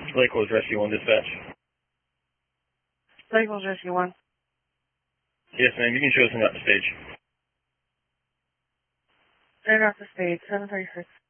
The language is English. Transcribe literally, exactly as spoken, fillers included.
Lake Woods Rescue one dispatch. Lake Woods Rescue one. Yes, ma'am. You can show us in the stage. Turn off the stage. seven thirty-six.